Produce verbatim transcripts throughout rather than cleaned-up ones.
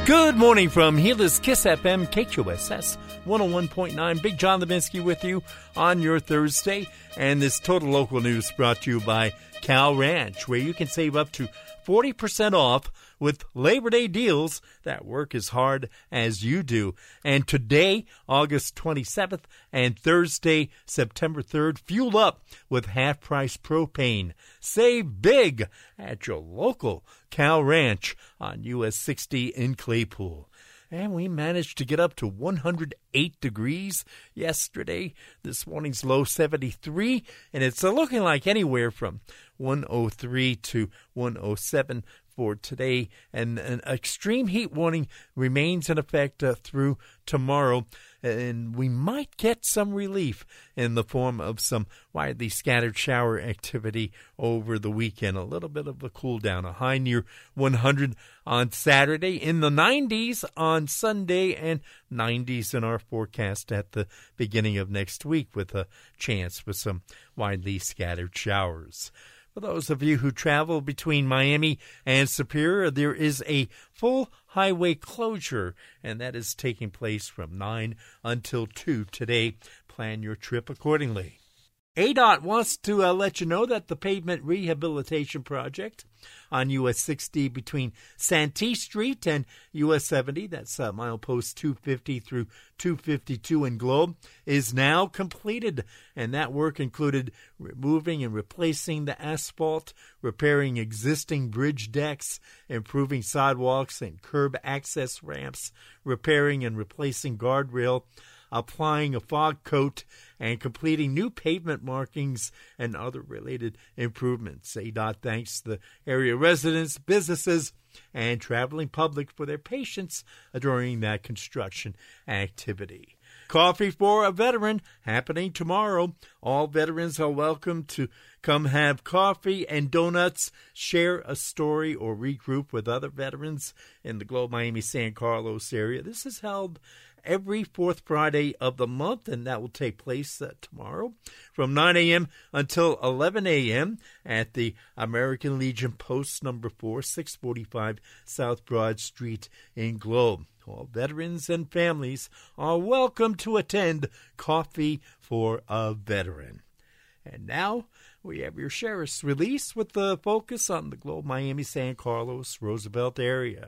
Good morning from Gila Kiss F M, K Q S S one oh one point nine. Big John Levinsky with you on your Thursday. And this Total Local News brought to you by Cal Ranch, where you can save up to forty percent off with Labor Day deals that work as hard as you do. And today, August twenty-seventh, and Thursday, September third, fuel up with half-price propane. Save big at your local Cal Ranch on U S sixty in Claypool. And we managed to get up to one hundred eight degrees yesterday. This morning's low seventy-three, and it's looking like anywhere from one oh three to one oh seven for today. And an extreme heat warning remains in effect uh, through tomorrow. And we might get some relief in the form of some widely scattered shower activity over the weekend. A little bit of a cool down, a high near one hundred on Saturday, in the nineties on Sunday, and nineties in our forecast at the beginning of next week, with a chance for some widely scattered showers. For those of you who travel between Miami and Superior, there is a full highway closure, and that is taking place from nine until two today. Plan your trip accordingly. A D O T wants to uh, let you know that the pavement rehabilitation project on U S sixty between Santee Street and U S seventy, that's uh, milepost two fifty through two fifty-two in Globe, is now completed. And that work included removing and replacing the asphalt, repairing existing bridge decks, improving sidewalks and curb access ramps, repairing and replacing guardrail, applying a fog coat, and completing new pavement markings and other related improvements. A D O T thanks the area residents, businesses, and traveling public for their patience during that construction activity. Coffee for a Veteran happening tomorrow. All veterans are welcome to come have coffee and donuts, share a story, or regroup with other veterans in the Globe, Miami, San Carlos area. This is held every fourth Friday of the month, and that will take place uh, tomorrow from nine a.m. until eleven a.m. at the American Legion Post number four, six forty-five South Broad Street in Globe. All veterans and families are welcome to attend Coffee for a Veteran. And now we have your sheriff's release with the focus on the Globe, Miami, San Carlos, Roosevelt area.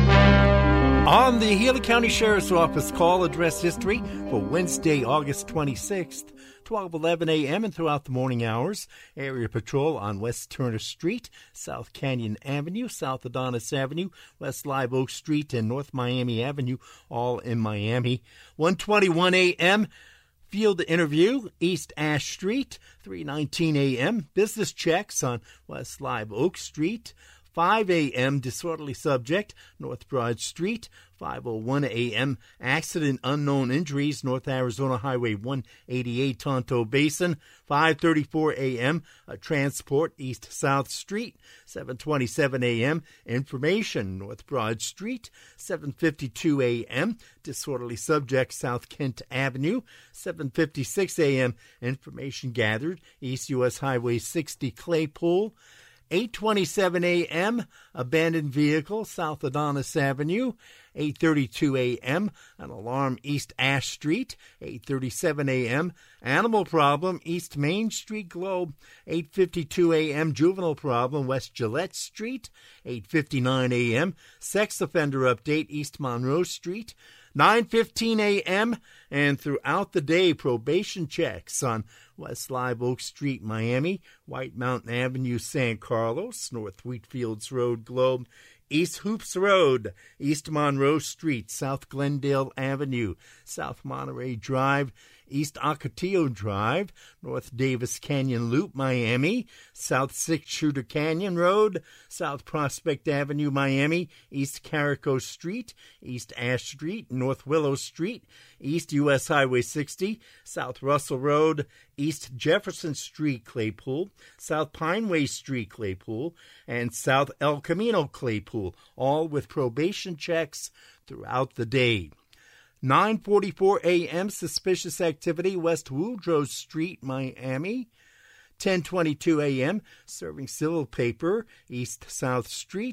On the Gila County Sheriff's Office call address history for Wednesday, August twenty-sixth, twelve eleven a.m. and throughout the morning hours, area patrol on West Turner Street, South Canyon Avenue, South Adonis Avenue, West Live Oak Street, and North Miami Avenue, all in Miami. one twenty-one a.m., field interview, East Ash Street, three nineteen a.m., business checks on West Live Oak Street, five a.m., disorderly subject, North Broad Street, five oh one a.m., accident unknown injuries, North Arizona Highway one eighty-eight, Tonto Basin, five thirty-four a.m., a transport, East-South Street, seven twenty-seven a.m., information, North Broad Street, seven fifty-two a.m., disorderly subject, South Kent Avenue, seven fifty-six a.m., information gathered, East U S Highway sixty, Claypool, eight twenty-seven a.m., abandoned vehicle, South Adonis Avenue, eight thirty-two a.m., an alarm, East Ash Street, eight thirty-seven a.m., animal problem, East Main Street, Globe, eight fifty-two a.m., juvenile problem, West Gillette Street, eight fifty-nine a.m., sex offender update, East Monroe Street, nine fifteen a.m., and throughout the day, probation checks on West Live Oak Street, Miami, White Mountain Avenue, San Carlos, North Wheatfields Road, Globe, East Hoops Road, East Monroe Street, South Glendale Avenue, South Monterey Drive, East Ocotillo Drive, North Davis Canyon Loop, Miami, South Six Shooter Canyon Road, South Prospect Avenue, Miami, East Carico Street, East Ash Street, North Willow Street, East U S Highway sixty, South Russell Road, East Jefferson Street, Claypool, South Pineway Street, Claypool, and South El Camino, Claypool, all with probation checks throughout the day. nine forty-four a.m., suspicious activity, West Woodrow Street, Miami. ten twenty-two a.m., serving civil paper, East South Street.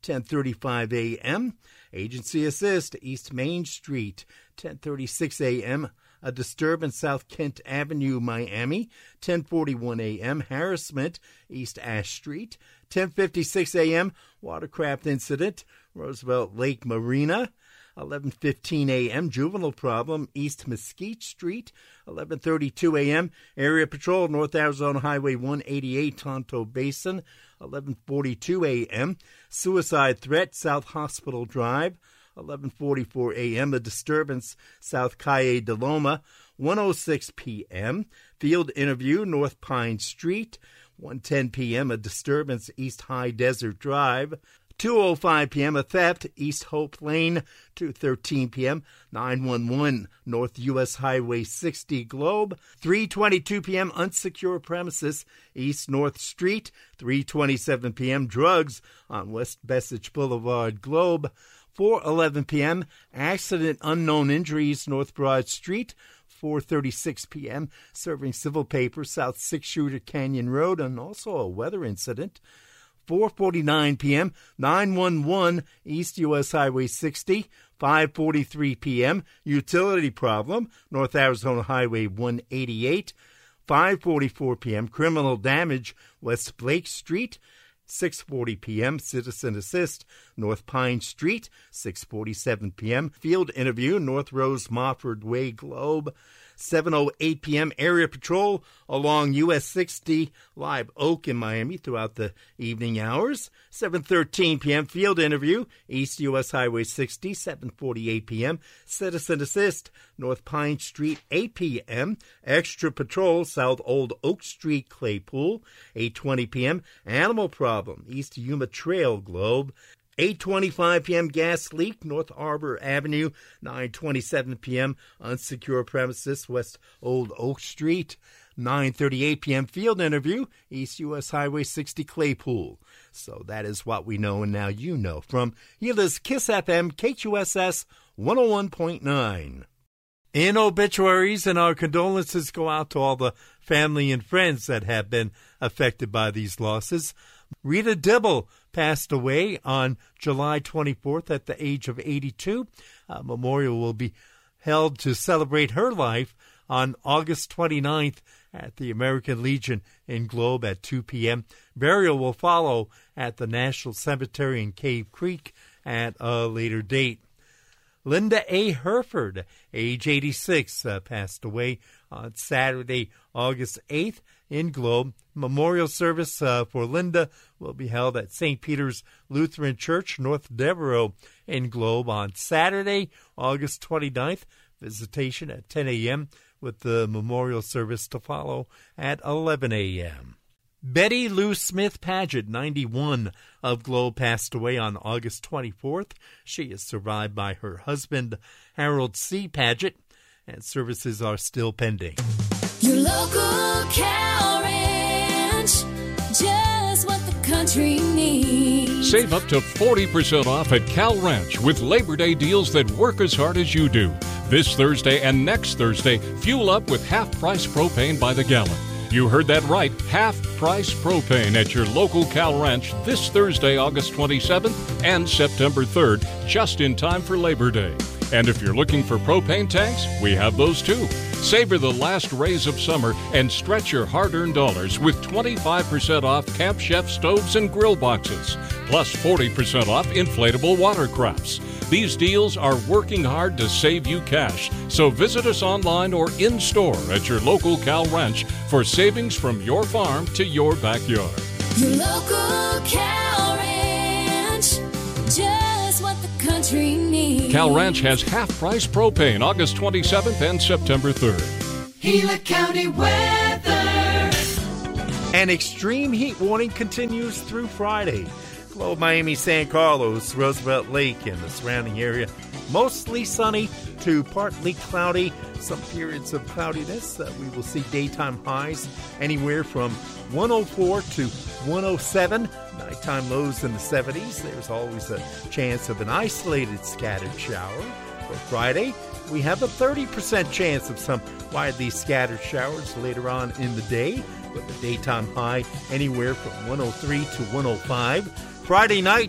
ten thirty-five a.m. Agency assist, East Main Street, ten thirty-six a.m. A disturbance, South Kent Avenue, Miami, ten forty-one a.m. Harassment, East Ash Street, ten fifty-six a.m. Watercraft incident, Roosevelt Lake Marina, eleven fifteen a.m. Juvenile problem, East Mesquite Street, eleven thirty-two a.m. Area Patrol, North Arizona Highway one eighty-eight, Tonto Basin, eleven forty-two a.m. Suicide threat, South Hospital Drive, eleven forty-four a.m. A disturbance, South Calle de Loma, one oh six p.m. Field interview, North Pine Street, one ten p.m. A disturbance, East High Desert Drive, two oh five p.m. A theft, East Hope Lane, two thirteen p.m. nine one one, North U S Highway sixty Globe, three twenty-two p.m. Unsecure premises, East North Street, three twenty-seven p.m. Drugs on West Bessage Boulevard Globe, four eleven p.m. Accident unknown injuries, North Broad Street, four thirty-six p.m. Serving civil paper, South Six Shooter Canyon Road, and also a weather incident, four forty-nine p.m. nine one one East U S Highway sixty, five forty-three p.m. Utility problem, North Arizona Highway one eighty-eight, five forty-four p.m. Criminal damage, West Blake Street, six forty p.m. Citizen assist, North Pine Street, six forty-seven p.m. Field interview, North Rose Mofford Way Globe, seven oh eight p.m. Area Patrol along U S sixty, Live Oak in Miami throughout the evening hours. seven thirteen p.m. Field interview, East U S Highway sixty, seven forty-eight p.m. Citizen assist, North Pine Street, eight p.m. Extra Patrol, South Old Oak Street, Claypool, eight twenty p.m. Animal problem, East Yuma Trail Globe, eight twenty-five p.m. gas leak, North Arbor Avenue, nine twenty-seven p.m. unsecure premises, West Old Oak Street, nine thirty-eight p.m. field interview, East U S Highway sixty Claypool. So that is what we know, and now you know. From Gila's Kiss F M, K Q S S one oh one point nine. In obituaries, and our condolences go out to all the family and friends that have been affected by these losses. Rita Dibble passed away on July twenty-fourth at the age of eighty-two. A memorial will be held to celebrate her life on August twenty-ninth at the American Legion in Globe at two p.m. Burial will follow at the National Cemetery in Cave Creek at a later date. Linda A. Herford, age eighty-six, uh, passed away on Saturday, August eighth in Globe. Memorial service uh, for Linda will be held at Saint Peter's Lutheran Church, North Devereaux in Globe on Saturday, August twenty-ninth. Visitation at ten a.m. with the memorial service to follow at eleven a.m. Betty Lou Smith Paget, ninety-one, of Globe, passed away on August twenty-fourth. She is survived by her husband, Harold C. Paget, and services are still pending. Your local cow ranch, just what the country needs. Save up to forty percent off at Cal Ranch with Labor Day deals that work as hard as you do. This Thursday and next Thursday, fuel up with half-price propane by the gallon. You heard that right, half-price propane at your local Cal Ranch this Thursday, August twenty-seventh and September third, just in time for Labor Day. And if you're looking for propane tanks, we have those too. Savor the last rays of summer and stretch your hard-earned dollars with twenty-five percent off Camp Chef stoves and grill boxes, plus forty percent off inflatable watercrafts. These deals are working hard to save you cash, so visit us online or in-store at your local Cal Ranch for savings from your farm to your backyard. Your local Cal Ranch, just what the country needs. Cal Ranch has half-price propane August twenty-seventh and September third. Gila County weather. An extreme heat warning continues through Friday. Globe, Miami, San Carlos, Roosevelt Lake, and the surrounding area. Mostly sunny to partly cloudy. Some periods of cloudiness. Uh, we will see daytime highs anywhere from one oh four to one oh seven. Nighttime lows in the seventies. There's always a chance of an isolated scattered shower. For Friday, we have a thirty percent chance of some widely scattered showers later on in the day, with the daytime high anywhere from one oh three to one oh five. Friday night,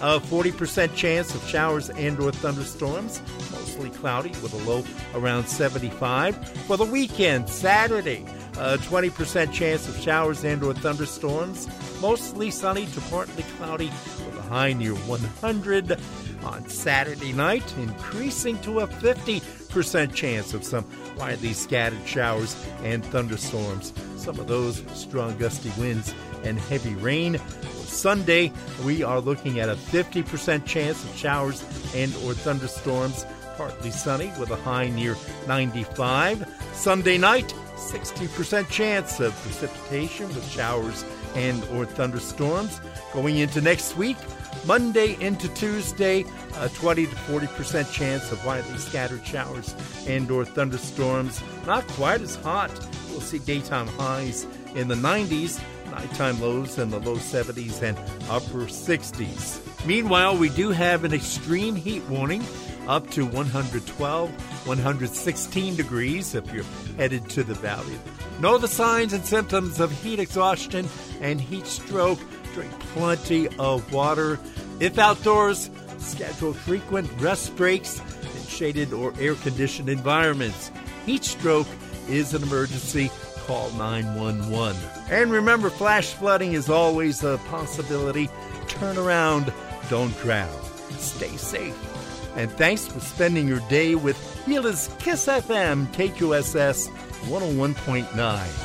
A forty percent chance of showers and or thunderstorms. Mostly cloudy with a low around seventy-five. For the weekend, Saturday, a twenty percent chance of showers and or thunderstorms. Mostly sunny to partly cloudy with a high near one hundred. On Saturday night, increasing to a fifty percent chance of some widely scattered showers and thunderstorms. Some of those strong gusty winds and heavy rain. Sunday, we are looking at a fifty percent chance of showers and or thunderstorms, partly sunny with a high near ninety-five. Sunday night, sixty percent chance of precipitation with showers and or thunderstorms. Going into next week, Monday into Tuesday, a twenty to forty percent chance of widely scattered showers and or thunderstorms. Not quite as hot. We'll see daytime highs in the nineties, nighttime lows in the low seventies and upper sixties. Meanwhile, we do have an extreme heat warning up to one hundred twelve, one hundred sixteen degrees if you're headed to the valley. Know the signs and symptoms of heat exhaustion and heat stroke. Drink plenty of water. If outdoors, schedule frequent rest breaks in shaded or air-conditioned environments. Heat stroke is an emergency. Call nine one one. And remember, flash flooding is always a possibility. Turn around, don't drown. Stay safe. And thanks for spending your day with Gila's Kiss F M K Q S S one oh one point nine.